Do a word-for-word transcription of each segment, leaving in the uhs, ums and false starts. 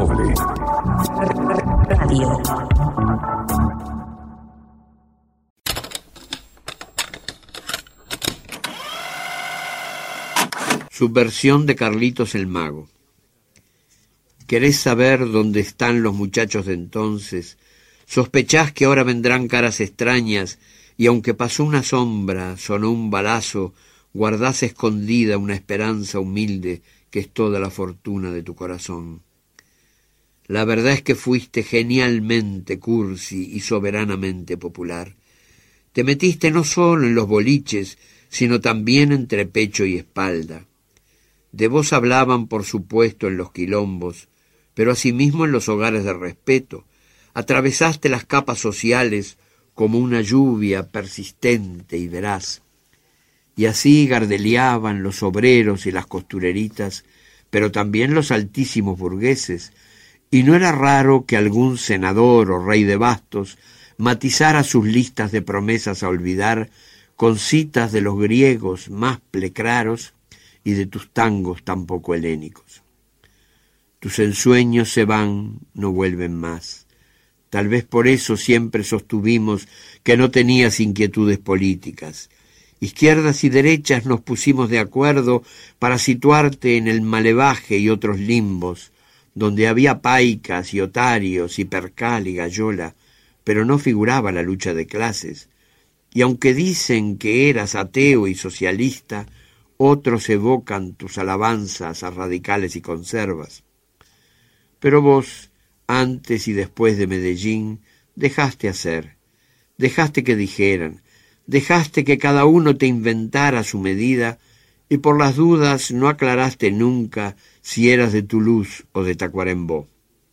Doble. Radio. Subversión de Carlitos el Mago. ¿Querés saber dónde están los muchachos de entonces? ¿Sospechás que ahora vendrán caras extrañas y aunque pasó una sombra, sonó un balazo, guardás escondida una esperanza humilde que es toda la fortuna de tu corazón? La verdad es que fuiste genialmente cursi y soberanamente popular. Te metiste no solo en los boliches, sino también entre pecho y espalda. De vos hablaban, por supuesto, en los quilombos, pero asimismo en los hogares de respeto. Atravesaste las capas sociales como una lluvia persistente y veraz. Y así gardeleaban los obreros y las costureritas, pero también los altísimos burgueses, y no era raro que algún senador o rey de bastos matizara sus listas de promesas a olvidar con citas de los griegos más plecraros y de tus tangos tan poco helénicos. Tus ensueños se van, no vuelven más. Tal vez por eso siempre sostuvimos que no tenías inquietudes políticas. Izquierdas y derechas nos pusimos de acuerdo para situarte en el Malevaje y otros limbos, donde había paicas y otarios y percal y gallola, pero no figuraba la lucha de clases. Y aunque dicen que eras ateo y socialista, otros evocan tus alabanzas a radicales y conservas. Pero vos, antes y después de Medellín, dejaste hacer, dejaste que dijeran, dejaste que cada uno te inventara a su medida, y por las dudas no aclaraste nunca si eras de Toulouse o de Tacuarembó.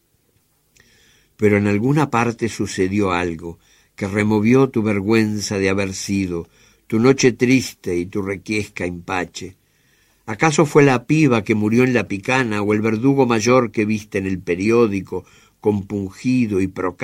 Pero en alguna parte sucedió algo que removió tu vergüenza de haber sido, tu noche triste y tu requiesca empache. ¿Acaso fue la piba que murió en la picana o el verdugo mayor que viste en el periódico, compungido y procaz?